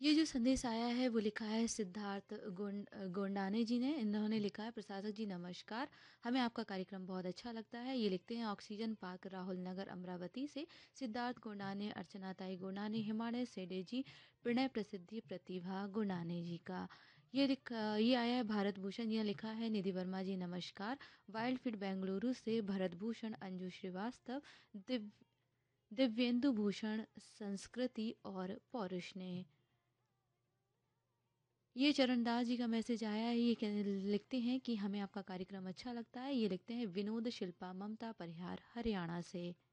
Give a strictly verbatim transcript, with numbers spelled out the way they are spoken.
ये जो संदेश आया है वो लिखा है सिद्धार्थ गोंड गोंडाने जी ने। इन्होंने लिखा है, प्रशासक जी नमस्कार, हमें आपका कार्यक्रम बहुत अच्छा लगता है। ये लिखते हैं ऑक्सीजन पार्क राहुल नगर अमरावती से सिद्धार्थ गोंडाने, अर्चनाताई गोंडाने, हिमालय सेडे जी, प्रणय प्रसिद्धि प्रतिभा गोंडाने जी का। ये लिखा ये आया है भारत भूषण। यह लिखा है निधि वर्मा जी नमस्कार, वाइल्ड फीड बेंगलुरु से भरत भूषण, अंजू श्रीवास्तव, दिव दिव्येंदु भूषण, संस्कृति और पौरुष ने। ये चरणदास जी का मैसेज आया है। ये कह- लिखते हैं कि हमें आपका कार्यक्रम अच्छा लगता है। ये लिखते हैं विनोद शिल्पा ममता परिहार हरियाणा से।